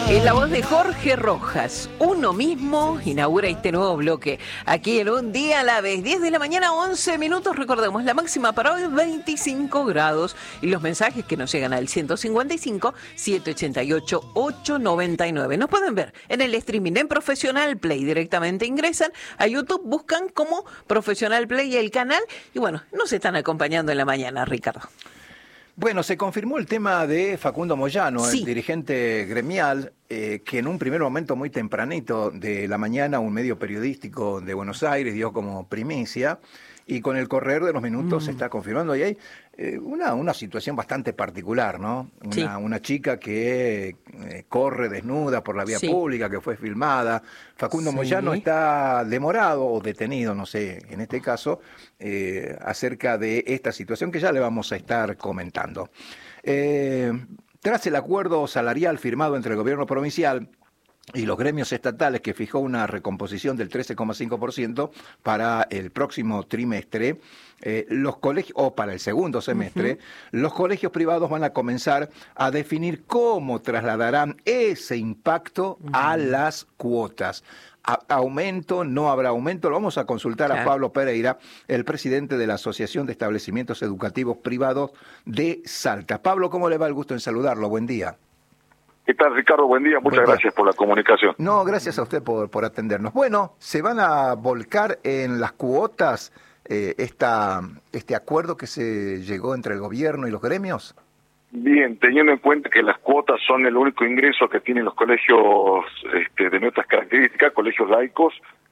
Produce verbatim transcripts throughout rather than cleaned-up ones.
Es la voz de Jorge Rojas. Uno mismo inaugura este nuevo bloque. Aquí en Un Día a la Vez. diez de la mañana, once minutos. Recordemos, la máxima para hoy, veinticinco grados. Y los mensajes que nos llegan al ciento cincuenta y cinco, setecientos ochenta y ocho, ochocientos noventa y nueve. Nos pueden ver en el streaming en Profesional Play. Directamente ingresan a YouTube, buscan como Profesional Play el canal. Y bueno, nos están acompañando en la mañana, Ricardo. Bueno, se confirmó el tema de Facundo Moyano, sí. el dirigente gremial, eh, que en un primer momento muy tempranito de la mañana un medio periodístico de Buenos Aires dio como primicia, y con el correr de los minutos mm. se está confirmando. Y hay eh, una, una situación bastante particular, ¿no? Una, sí. una chica que eh, corre desnuda por la vía sí. pública, que fue filmada. Facundo sí. Moyano está demorado o detenido, no sé, en este caso, eh, acerca de esta situación que ya le vamos a estar comentando. Eh, tras el acuerdo salarial firmado entre el gobierno provincial y los gremios estatales, que fijó una recomposición del trece coma cinco por ciento para el próximo trimestre, eh, los colegios, o para el segundo semestre, uh-huh. los colegios privados van a comenzar a definir cómo trasladarán ese impacto uh-huh. a las cuotas. A- ¿Aumento? ¿No habrá aumento? Lo vamos a consultar claro. a Pablo Pereira, el presidente de la Asociación de Establecimientos Educativos Privados de Salta. Pablo, ¿cómo le va? El gusto en saludarlo. Buen día. ¿Qué tal, Ricardo? Buen día, muchas Buen día. gracias por la comunicación. No, gracias a usted por, por atendernos. Bueno, ¿se van a volcar en las cuotas eh, esta, este acuerdo que se llegó entre el gobierno y los gremios? Bien, teniendo en cuenta que las cuotas son el único ingreso que tienen los colegios este, de nuestras características, colegios laicos,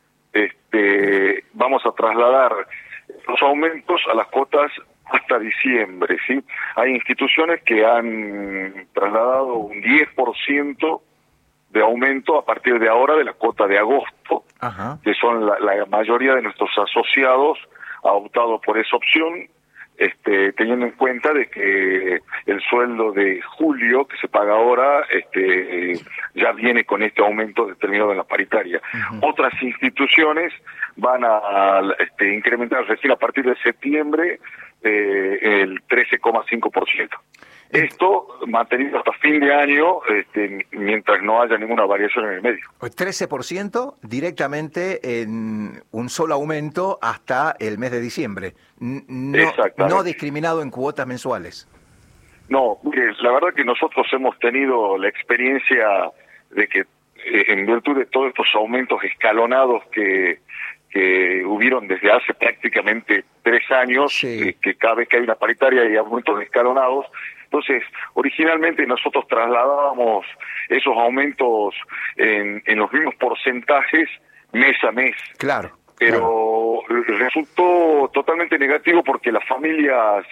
este, vamos a trasladar los aumentos a las cuotas hasta diciembre, ¿sí? Hay instituciones que han trasladado un diez por ciento de aumento a partir de ahora de la cuota de agosto, Ajá. que son la, la mayoría de nuestros asociados ha optado por esa opción, este, teniendo en cuenta de que el sueldo de julio que se paga ahora este, ya viene con este aumento determinado en la paritaria. Uh-huh. Otras instituciones van a este, incrementar recién a partir de septiembre eh, el trece coma cinco por ciento. Esto mantenido hasta fin de año, este, mientras no haya ninguna variación en el medio. trece por ciento directamente en un solo aumento hasta el mes de diciembre. No, no discriminado en cuotas mensuales. No, la verdad que nosotros hemos tenido la experiencia de que eh, en virtud de todos estos aumentos escalonados que, que hubieron desde hace prácticamente tres años, sí. que, que cada vez que hay una paritaria hay aumentos escalonados. Entonces, originalmente nosotros trasladábamos esos aumentos en, en los mismos porcentajes mes a mes. Claro. Pero claro. resultó totalmente negativo porque las familias,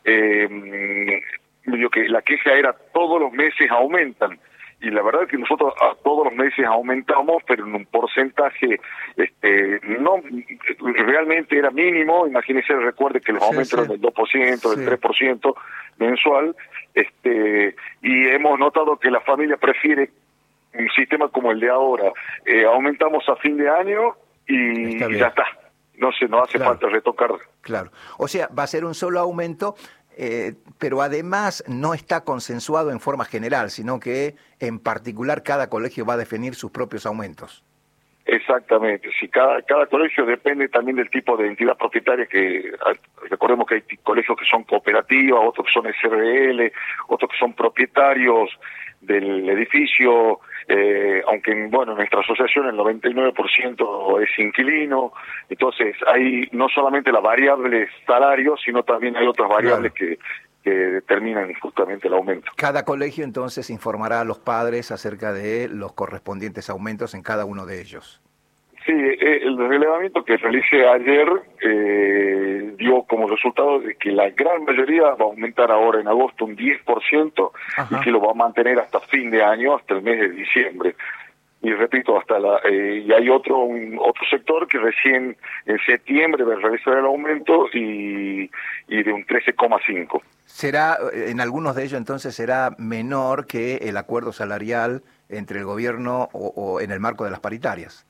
eh, yo que la queja era todos los meses aumentan. Y la verdad es que nosotros a todos los meses aumentamos, pero en un porcentaje este no realmente era mínimo. Imagínense, recuerde que los sí, aumentos sí. eran del dos por ciento, sí. del tres por ciento mensual, este y hemos notado que la familia prefiere un sistema como el de ahora. Eh, aumentamos a fin de año y, y ya está. No se nos hace claro. falta retocar. Claro. O sea, va a ser un solo aumento. Eh, pero además no está consensuado en forma general, sino que en particular cada colegio va a definir sus propios aumentos. Exactamente, si cada cada colegio depende también del tipo de entidad propietaria, que recordemos que hay colegios que son cooperativas, otros que son S R L, otros que son propietarios del edificio, eh, aunque bueno, en nuestra asociación el noventa y nueve por ciento es inquilino. Entonces hay no solamente la variable salario, sino también hay otras variables claro. que que determinan justamente el aumento. Cada colegio entonces informará a los padres acerca de los correspondientes aumentos en cada uno de ellos. Sí, eh, el relevamiento que realicé ayer eh, dio como resultado de que la gran mayoría va a aumentar ahora en agosto un diez por ciento Ajá. y que lo va a mantener hasta fin de año, hasta el mes de diciembre. Y repito, hasta la eh, y hay otro un, otro sector que recién en septiembre va a realizar el aumento y, y de un trece coma cinco. ¿Será, en algunos de ellos entonces será menor que el acuerdo salarial entre el gobierno o, o en el marco de las paritarias?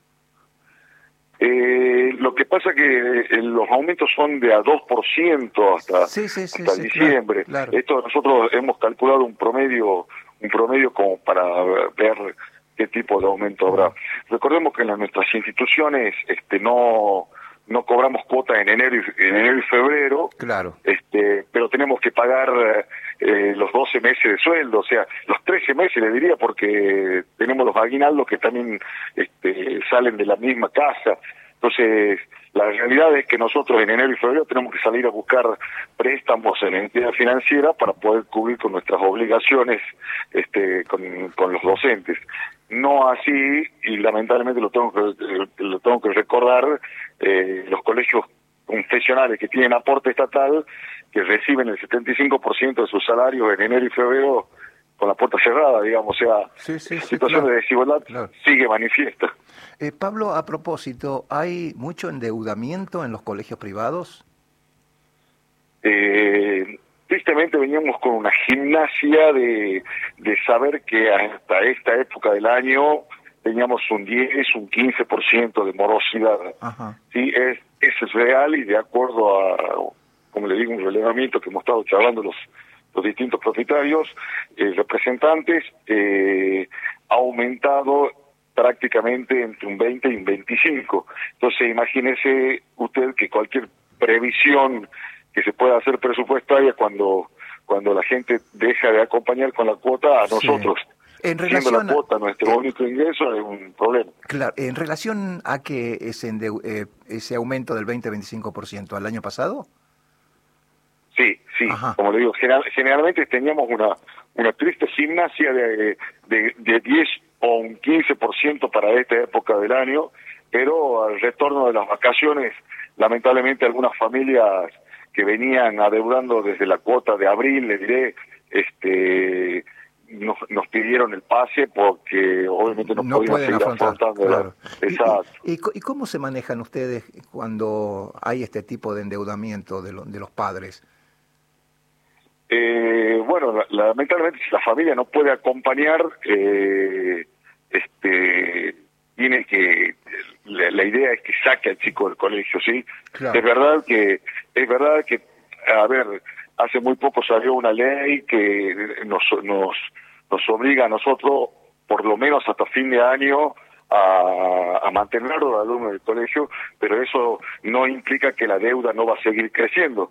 Eh, lo que pasa que eh, los aumentos son de a dos por ciento hasta, sí, sí, sí, hasta sí, diciembre. Claro, claro. Esto nosotros hemos calculado un promedio un promedio como para ver qué tipo de aumento habrá. Recordemos que en nuestras instituciones este, no no cobramos cuota en enero y, en enero y febrero, claro, este, pero tenemos que pagar eh, los doce meses de sueldo, o sea, los trece meses le diría, porque tenemos los aguinaldos que también este, salen de la misma casa. Entonces, la realidad es que nosotros en enero y febrero tenemos que salir a buscar préstamos en la entidad financiera para poder cubrir con nuestras obligaciones este, con, con los docentes. No así, y lamentablemente lo tengo que, lo tengo que recordar, eh, los colegios confesionales que tienen aporte estatal, que reciben el setenta y cinco por ciento de sus salarios en enero y febrero con la puerta cerrada, digamos, o sea, sí, sí, la sí, situación claro, de desigualdad claro. sigue manifiesta. Eh, Pablo, a propósito, ¿hay mucho endeudamiento en los colegios privados? Eh, tristemente veníamos con una gimnasia de, de saber que hasta esta época del año teníamos un diez, un quince por ciento de morosidad. Ajá. Sí, es, eso es real y de acuerdo a, como le digo, un relevamiento que hemos estado charlando los, los distintos propietarios, eh, representantes, eh, ha aumentado prácticamente entre un veinte y un veinticinco. Entonces, imagínese usted que cualquier previsión que se pueda hacer presupuestaria cuando cuando la gente deja de acompañar con la cuota a nosotros, sí. En siendo relación la cuota nuestro a, único ingreso, es un problema. Claro, en relación a que ese, eh, ese aumento del veinte a veinticinco por ciento al año pasado. Sí, sí, Ajá. Como le digo, general, generalmente teníamos una una triste gimnasia de, de, de diez o un quince por ciento para esta época del año, pero al retorno de las vacaciones, lamentablemente algunas familias que venían adeudando desde la cuota de abril, le diré, este nos, nos pidieron el pase porque obviamente no, no podían pueden seguir afrontar, afrontando. claro. Exacto. ¿Y, y, y cómo se manejan ustedes cuando hay este tipo de endeudamiento de, lo, de los padres? Eh, bueno, la, lamentablemente si la familia no puede acompañar, eh, este, tiene que, la, la idea es que saque al chico del colegio, ¿sí? Claro. Es verdad que, es verdad que, a ver, hace muy poco salió una ley que nos, nos, nos obliga a nosotros, por lo menos hasta fin de año, a, a mantener a los alumnos del colegio, pero eso no implica que la deuda no va a seguir creciendo.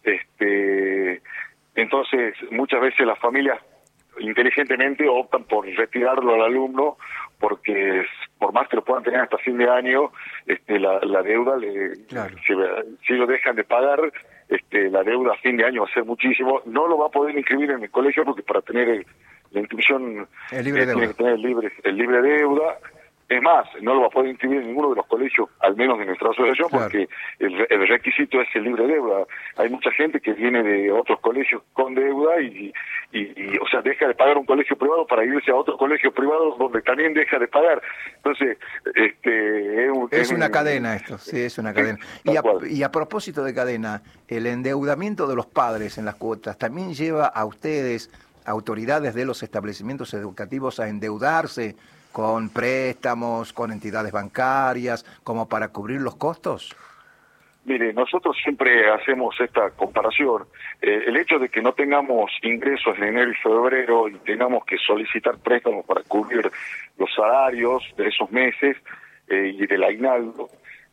Este, entonces, muchas veces las familias inteligentemente optan por retirarlo al alumno porque por más que lo puedan tener hasta fin de año, este, la, la deuda, le, claro. si, si lo dejan de pagar, este, la deuda a fin de año va a ser muchísimo. No lo va a poder inscribir en el colegio porque para tener el, la inscripción el libre eh, deuda. tiene que tener el libre, el libre deuda. Es más, no lo va a poder inscribir en ninguno de los colegios, al menos de nuestra asociación, claro. Porque el, el requisito es el libre deuda. Hay mucha gente que viene de otros colegios con deuda y, y, y, o sea, deja de pagar un colegio privado para irse a otro colegio privado donde también deja de pagar. Entonces, este... Es, un, es una un, cadena esto, sí, es una cadena. Sí, y, a, y a propósito de cadena, el endeudamiento de los padres en las cuotas también lleva a ustedes, autoridades de los establecimientos educativos, a endeudarse con préstamos, con entidades bancarias, como para cubrir los costos? Mire, nosotros siempre hacemos esta comparación. Eh, el hecho de que no tengamos ingresos en enero y febrero y tengamos que solicitar préstamos para cubrir los salarios de esos meses eh, y del aguinaldo,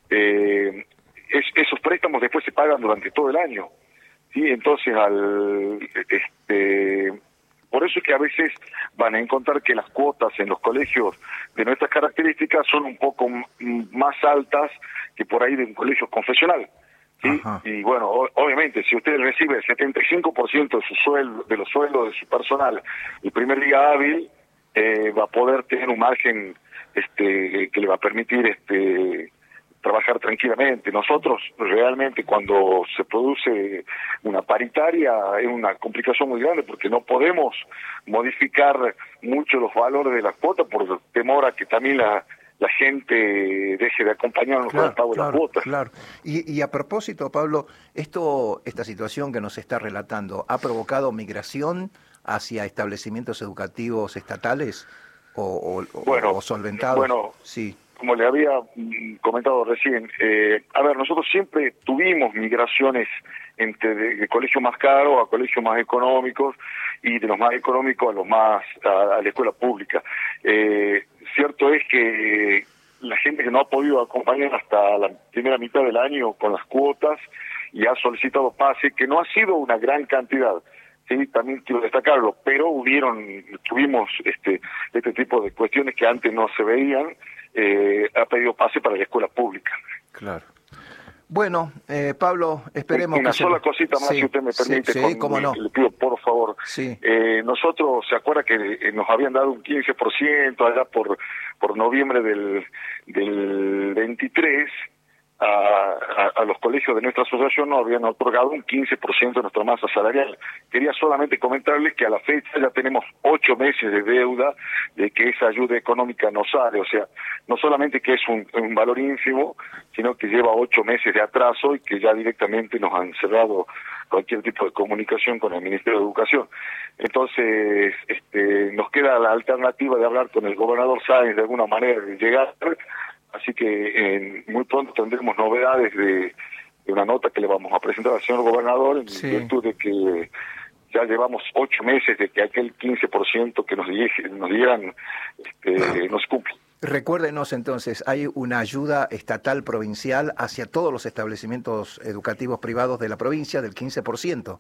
eh, es, esos préstamos después se pagan durante todo el año. ¿Sí? Entonces, al este por eso es que a veces van a encontrar que las cuotas en los colegios de nuestras características son un poco más altas que por ahí de un colegio confesional. ¿Sí? Y bueno, o, obviamente, si usted recibe el setenta y cinco por ciento de su sueldo, de los sueldos de su personal el primer día hábil, eh, va a poder tener un margen este que le va a permitir este trabajar tranquilamente. Nosotros realmente cuando se produce una paritaria es una complicación muy grande porque no podemos modificar mucho los valores de las cuotas por temor a que también la, la gente deje de acompañarnos claro, con el pago claro, de las cuotas. Claro. Y, y a propósito, Pablo, esto, esta situación que nos está relatando, ¿ha provocado migración hacia establecimientos educativos estatales o, o, bueno, o solventados? Bueno, sí. Como le había comentado recién, eh, a ver, nosotros siempre tuvimos migraciones entre de, de colegios más caros a colegios más económicos y de los más económicos a los más a, a la escuela pública. Eh, cierto es que la gente que no ha podido acompañar hasta la primera mitad del año con las cuotas y ha solicitado pase, que no ha sido una gran cantidad, sí, también quiero destacarlo, pero hubieron, tuvimos este este tipo de cuestiones que antes no se veían, eh, ha pedido pase para la escuela pública. Claro. Bueno, eh, Pablo, esperemos una que... sola se... cosita más, sí, si usted me permite, sí, sí, con, cómo no. le pido por favor. Sí. Eh, nosotros, ¿se acuerda que eh, nos habían dado un quince por ciento allá por por noviembre del, del veintitrés? A, a, a los colegios de nuestra asociación nos habían otorgado un quince por ciento de nuestra masa salarial. Quería solamente comentarles que a la fecha ya tenemos ocho meses de deuda de que esa ayuda económica nos sale, o sea, no solamente que es un, un valor ínfimo, sino que lleva ocho meses de atraso y que ya directamente nos han cerrado cualquier tipo de comunicación con el Ministerio de Educación. Entonces, este, nos queda la alternativa de hablar con el gobernador Sáenz de alguna manera, de llegar. Así que eh, muy pronto tendremos novedades de, de una nota que le vamos a presentar al señor gobernador en sí. virtud de que ya llevamos ocho meses de que aquel quince por ciento que nos, nos dieran este, nos cumple. Recuérdenos entonces, hay una ayuda estatal provincial hacia todos los establecimientos educativos privados de la provincia del quince por ciento.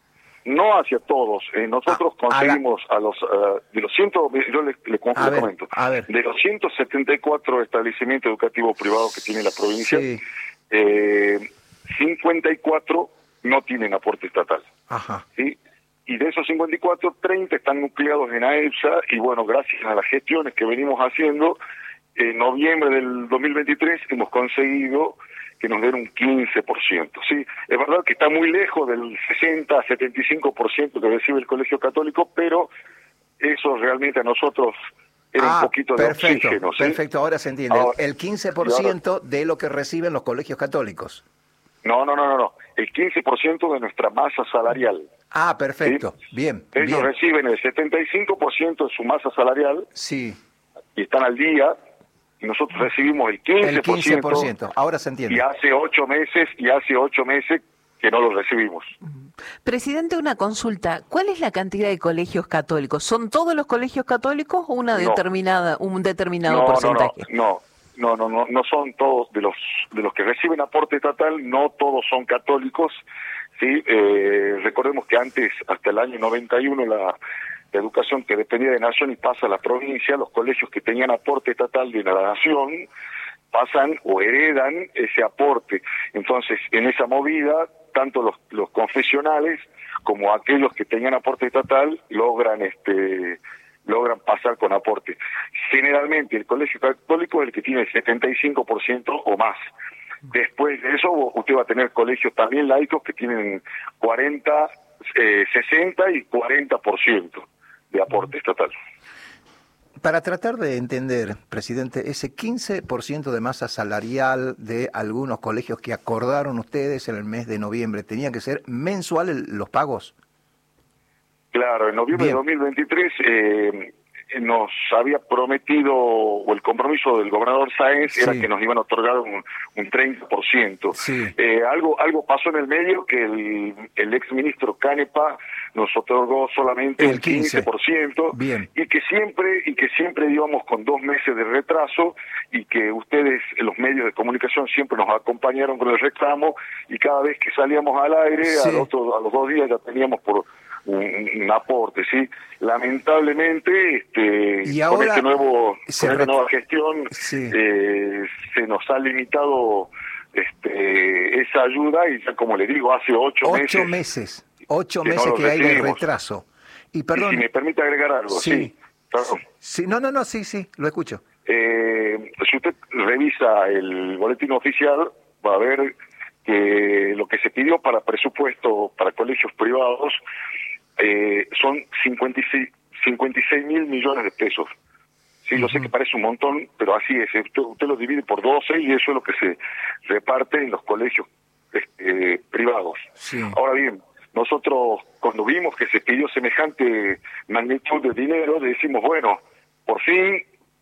No hacia todos. Eh, nosotros ah, conseguimos a, la... a los uh, de los ciento, yo le, le, le comento, ver, de los ciento setenta y cuatro establecimientos educativos privados que tiene la provincia, sí. eh, cincuenta y cuatro no tienen aporte estatal. Ajá. ¿Sí? Y de esos cincuenta y cuatro, treinta están nucleados en AEPSA y bueno, gracias a las gestiones que venimos haciendo, en noviembre del dos mil veintitrés hemos conseguido que nos den un quince por ciento. Sí, es verdad que está muy lejos del sesenta a setenta y cinco por ciento que recibe el Colegio Católico, pero eso realmente a nosotros era ah, un poquito perfecto, de oxígeno. ¿sí? Perfecto, ahora se entiende. Ahora, el quince por ciento ahora, de lo que reciben los colegios católicos. No, no, no, no, no. El quince por ciento de nuestra masa salarial. Ah, perfecto. ¿Sí? Bien. Ellos bien. reciben el setenta y cinco por ciento de su masa salarial. Sí. Y están al día. Y nosotros recibimos el quince por ciento. El quince por ciento. Ahora se entiende. Y hace ocho meses, y hace ocho meses que no lo recibimos. Presidente, una consulta. ¿Cuál es la cantidad de colegios católicos? ¿Son todos los colegios católicos o una no. determinada, un determinado no, porcentaje? No, no, no, no, no, no son todos de los de los que reciben aporte estatal, no todos son católicos. Sí, eh, recordemos que antes, hasta el año noventa y uno, la, la educación que dependía de Nación y pasa a la provincia, los colegios que tenían aporte estatal de la Nación pasan o heredan ese aporte. Entonces, en esa movida, tanto los, los confesionales como aquellos que tenían aporte estatal logran este logran pasar con aporte. Generalmente el colegio católico es el que tiene el setenta y cinco por ciento o más. Después de eso usted va a tener colegios también laicos que tienen cuarenta, eh, sesenta y cuarenta por ciento de aporte estatal. Para tratar de entender, presidente, ese quince por ciento de masa salarial de algunos colegios que acordaron ustedes en el mes de noviembre, ¿tenía que ser mensuales los pagos? Claro, en noviembre Bien. de dos mil veintitrés eh, nos había prometido, o el compromiso del gobernador Sáenz sí. era que nos iban a otorgar un, un treinta por ciento. Sí. Eh, algo algo pasó en el medio que el, el exministro Canepa nos otorgó solamente el quince por ciento. Bien. y que siempre y que siempre íbamos con dos meses de retraso y que ustedes, los medios de comunicación, siempre nos acompañaron con el reclamo y cada vez que salíamos al aire, sí. al otro, a los dos días ya teníamos por Un, un aporte, sí. Lamentablemente, este, y ahora con este nuevo, con esta ret... nueva gestión, sí. eh, se nos ha limitado este, esa ayuda y ya como le digo, hace ocho, ocho meses, meses, ocho que meses no que hay de retraso. Y perdón, y si me permite agregar algo, sí, sí, perdón. Sí, no, no, no, sí, sí, lo escucho. Eh, si usted revisa el boletín oficial, va a ver que lo que se pidió para presupuesto para colegios privados Eh, son cincuenta y seis mil millones de pesos. Sí, yo uh-huh. sé que parece un montón, pero así es. Usted, usted lo divide por doce y eso es lo que se reparte en los colegios este, privados. Sí. Ahora bien, nosotros cuando vimos que se pidió semejante magnitud de dinero, decimos, bueno, por fin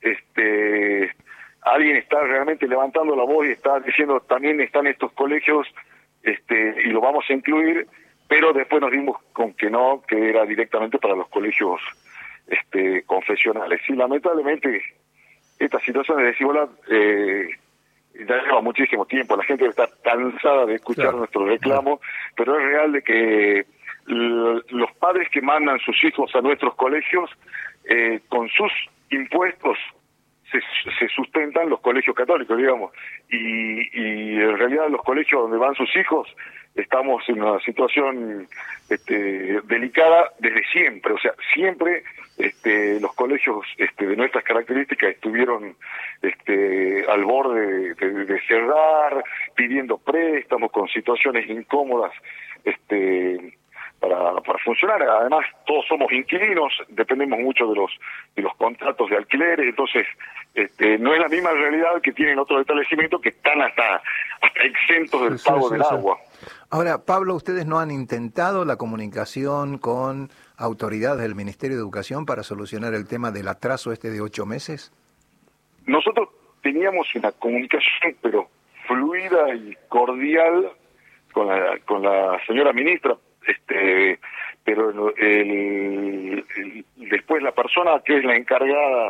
este alguien está realmente levantando la voz y está diciendo también están estos colegios este y lo vamos a incluir. pero después nos dimos con que no, que era directamente para los colegios este, confesionales. Y lamentablemente esta situación de desigualdad eh, ya lleva muchísimo tiempo, la gente está cansada de escuchar claro. nuestros reclamos, claro. pero es real de que l- los padres que mandan sus hijos a nuestros colegios, eh, con sus impuestos, se, se sustentan los colegios católicos, digamos, y, y en realidad los colegios donde van sus hijos estamos en una situación este, delicada desde siempre, o sea, siempre este, los colegios este, de nuestras características estuvieron este, al borde de, de, de cerrar, pidiendo préstamos, con situaciones incómodas este, para, para funcionar. Además, todos somos inquilinos, dependemos mucho de los de los contratos de alquileres, entonces este, no es la misma realidad que tienen otros establecimientos que están hasta, hasta exentos del sí, pago sí, del sí. agua. Ahora, Pablo, ¿ustedes no han intentado la comunicación con autoridades del Ministerio de Educación para solucionar el tema del atraso este de ocho meses? Nosotros teníamos una comunicación, pero fluida y cordial con la, con la señora ministra, este, pero el, el, después la persona que es la encargada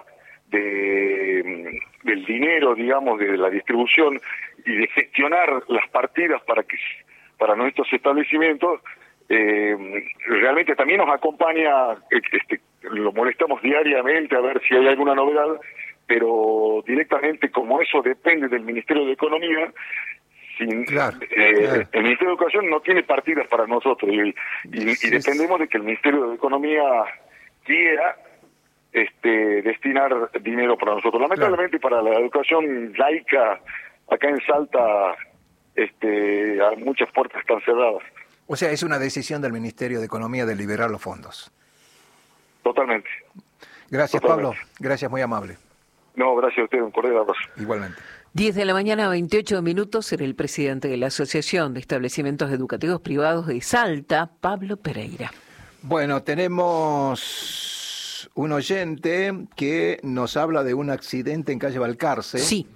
de del dinero, digamos, de la distribución y de gestionar las partidas para que para nuestros establecimientos, eh, realmente también nos acompaña, este, lo molestamos diariamente a ver si hay alguna novedad, pero directamente, como eso depende del Ministerio de Economía, sin, claro, eh, claro. el Ministerio de Educación no tiene partidas para nosotros y, y, y dependemos de que el Ministerio de Economía quiera este, destinar dinero para nosotros. Lamentablemente, claro. para la educación laica acá en Salta, este, hay muchas puertas están cerradas. O sea, es una decisión del Ministerio de Economía de liberar los fondos. Totalmente. Gracias, Totalmente. Pablo. Gracias, muy amable. No, gracias a usted, un cordial abrazo. Igualmente. diez de la mañana, veintiocho minutos, era el presidente de la Asociación de Establecimientos Educativos Privados de Salta, Pablo Pereira. Bueno, tenemos un oyente que nos habla de un accidente en calle Balcarce. Sí.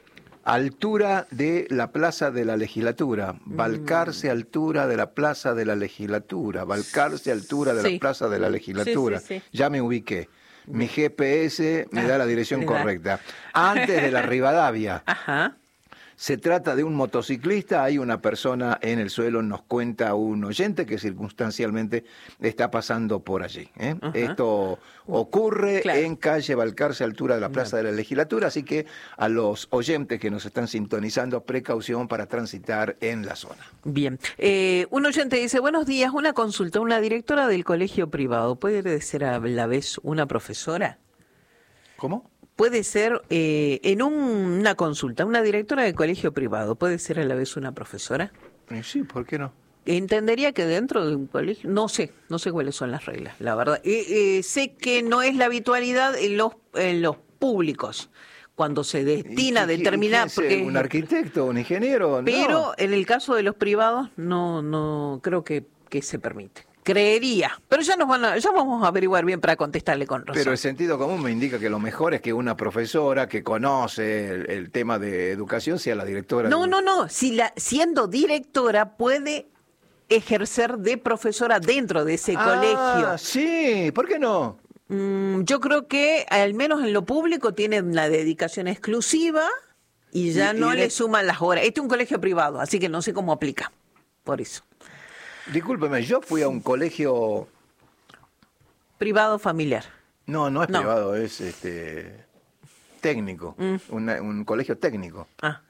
Altura de la Plaza de la Legislatura. Balcarce, altura de la Plaza de la Legislatura. Balcarce, altura de sí. la Plaza de la Legislatura. Sí, sí, sí. Ya me ubiqué. Mi G P S me da la dirección correcta. Antes de la Rivadavia. Ajá. Se trata de un motociclista, hay una persona en el suelo, nos cuenta un oyente que circunstancialmente está pasando por allí. ¿eh? Esto ocurre claro. en calle Balcarce, altura de la Plaza no. de la Legislatura, así que a los oyentes que nos están sintonizando, precaución para transitar en la zona. Bien, eh, un oyente dice, buenos días, una consulta, una directora del colegio privado, ¿puede ser a la vez una profesora? ¿Cómo? Puede ser, eh, en un, una consulta, una directora de colegio privado, ¿puede ser a la vez una profesora? Sí, ¿por qué no? Entendería que dentro de un colegio, no sé, no sé cuáles son las reglas, la verdad. Eh, eh, sé que no es la habitualidad en los, en los públicos, cuando se destina a determinar... Porque ¿un arquitecto, un ingeniero? Pero no. en el caso de los privados, no, no creo que, que se permite. Creería, pero ya nos van a, ya vamos a averiguar bien para contestarle con razón. Pero el sentido común me indica que lo mejor es que una profesora que conoce el, el tema de educación sea la directora. No, de... no, no, si la, siendo directora puede ejercer de profesora dentro de ese ah, colegio. Sí, ¿por qué no? Mm, yo creo que al menos en lo público tienen la dedicación exclusiva y ya y, no y le de... suman las horas. Este es un colegio privado, así que no sé cómo aplica, por eso. Discúlpeme, yo fui a un colegio... ¿Privado familiar? No, no es no. privado, es este técnico, mm. una, un colegio técnico. Ah.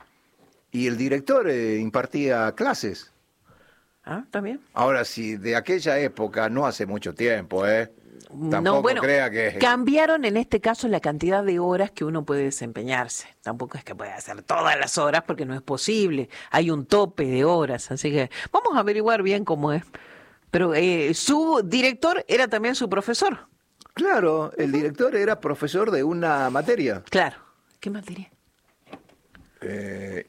Y el director eh, impartía clases. Ah, también. Ahora, si de aquella época, no hace mucho tiempo, ¿eh? Tampoco no, bueno, crea que... cambiaron en este caso la cantidad de horas que uno puede desempeñarse. Tampoco es que pueda hacer todas las horas porque no es posible. Hay un tope de horas, así que vamos a averiguar bien cómo es. Pero eh, su director era también su profesor. Claro, el director era profesor de una materia. Claro. ¿Qué materia? Eh...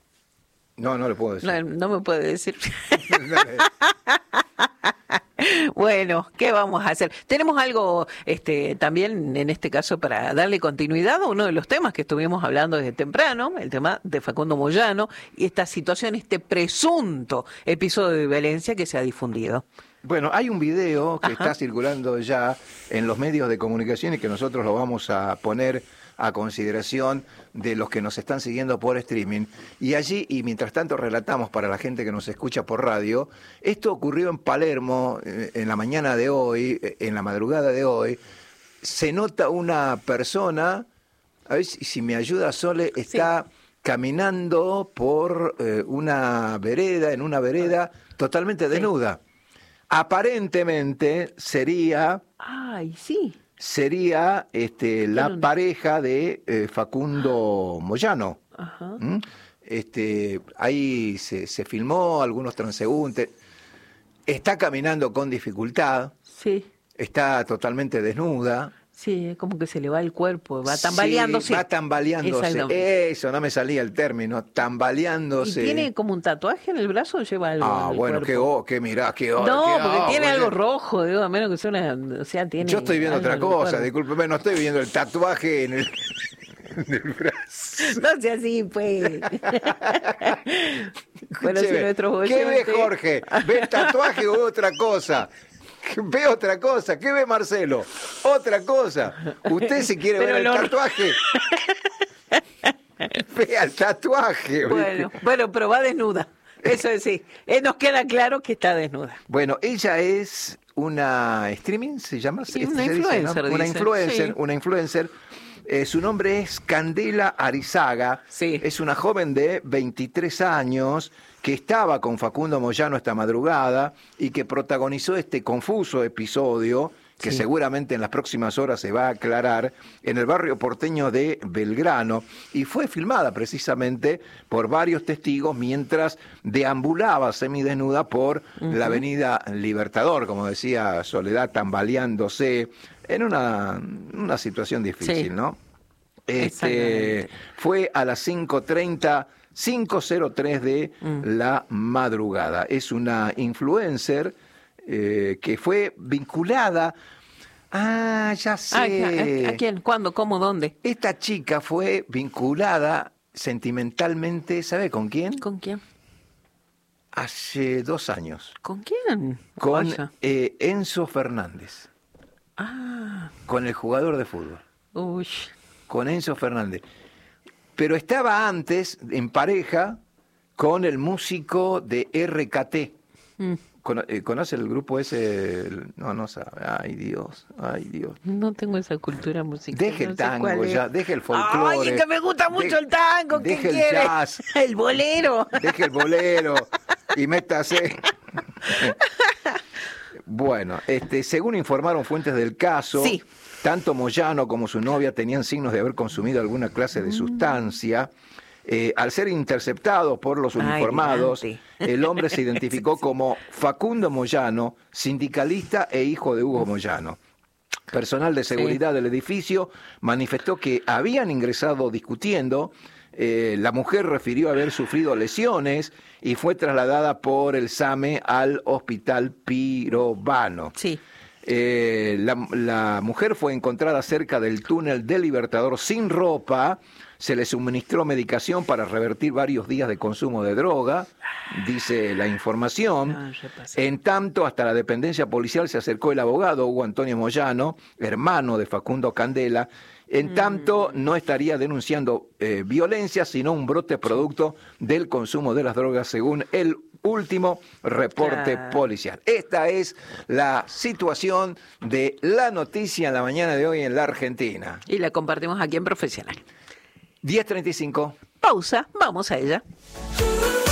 No, no le puedo decir. No, no me puede decir. Bueno, ¿qué vamos a hacer? Tenemos algo este, también, en este caso, para darle continuidad a uno de los temas que estuvimos hablando desde temprano, el tema de Facundo Moyano y esta situación, este presunto episodio de violencia que se ha difundido. Bueno, hay un video que Ajá. está circulando ya en los medios de comunicación y que nosotros lo vamos a poner a consideración de los que nos están siguiendo por streaming. Y allí, y mientras tanto relatamos para la gente que nos escucha por radio, esto ocurrió en Palermo eh, en la mañana de hoy, eh, en la madrugada de hoy. Se nota una persona, a ver si, si me ayuda Sole, está sí. caminando por eh, una vereda, en una vereda totalmente desnuda. Sí. Aparentemente sería... Ay, sí. sería este, la no? pareja de eh, Facundo Moyano. Ajá. ¿Mm? Este, ahí se, se filmó, algunos transeúntes. Está caminando con dificultad. Sí. Está totalmente desnuda. Sí, es como que se le va el cuerpo, va tambaleándose. Sí, va tambaleándose. Eso, no me salía el término, tambaleándose. ¿Y tiene como un tatuaje en el brazo o lleva algo Ah, en el bueno, cuerpo? qué, oh, qué mirá, qué oh, No, qué, porque oh, tiene pues, algo rojo, digo, a menos que sea una... O sea, tiene yo estoy viendo otra cosa, cuerpo. discúlpeme, no estoy viendo el tatuaje en el, en el brazo. No sea así, pues. Bueno, si nuestros ¿qué oyentes... ve Jorge? ¿Ve el tatuaje o otra cosa? Ve otra cosa. ¿Qué ve Marcelo? Otra cosa. Usted si quiere Pero ver el lo... tatuaje, vea el tatuaje. Bueno, bueno, pero va desnuda. Eso es sí. Eh, nos queda claro que está desnuda. Bueno, ella es una streaming, ¿se llama? Sí, una influencer, dice, ¿no? Una dice. influencer, Sí. una influencer. Eh, su nombre es Candela Arizaga. Sí. Es una joven de veintitrés años que estaba con Facundo Moyano esta madrugada y que protagonizó este confuso episodio que sí. seguramente en las próximas horas se va a aclarar en el barrio porteño de Belgrano, y fue filmada precisamente por varios testigos mientras deambulaba semidesnuda por uh-huh. la avenida Libertador, como decía Soledad, tambaleándose en una, una situación difícil, sí. ¿no? Este, fue a las cinco treinta, cinco cero tres de mm. la madrugada. Es una influencer eh, que fue vinculada... Ah, ya sé. ¿A, a, a quién? ¿Cuándo? ¿Cómo? ¿Dónde? Esta chica fue vinculada sentimentalmente, ¿sabe con quién? ¿Con quién? Hace dos años. ¿Con quién? Con eh, Enzo Fernández. Ah. Con el jugador de fútbol. Uy. Con Enzo Fernández. Pero estaba antes en pareja con el músico de R K T. Mm. ¿Conoce el grupo ese? No, no sabe. Ay, Dios, ay, Dios. No tengo esa cultura musical. Deje el no tango ya, deje el folclore. Ay, es que me gusta mucho de, el tango. ¿Qué deje quiere? el jazz. El bolero. Deje el bolero y métase. Bueno, este, según informaron fuentes del caso, sí. tanto Moyano como su novia tenían signos de haber consumido alguna clase de sustancia. Eh, al ser interceptado por los uniformados, Ay, el hombre se identificó como Facundo Moyano, sindicalista e hijo de Hugo Moyano. Personal de seguridad sí. del edificio manifestó que habían ingresado discutiendo. Eh, la mujer refirió haber sufrido lesiones y fue trasladada por el SAME al hospital Pirobano. Sí. Eh, la, la mujer fue encontrada cerca del túnel del Libertador sin ropa. Se le suministró medicación para revertir varios días de consumo de droga, dice la información. No, en tanto, hasta la dependencia policial se acercó el abogado Hugo Antonio Moyano, hermano de Facundo Candela. En tanto, no estaría denunciando eh, violencia, sino un brote producto del consumo de las drogas, según el último reporte claro. policial. Esta es la situación de la noticia en la mañana de hoy en la Argentina. Y la compartimos aquí en Profesional. diez treinta y cinco. Pausa, vamos a ella.